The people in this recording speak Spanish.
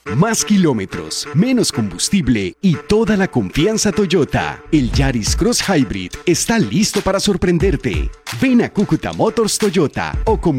Más kilómetros, menos combustible y toda la confianza Toyota. El Yaris Cross Hybrid está listo para sorprenderte. Ven a Cúcuta Motors Toyota o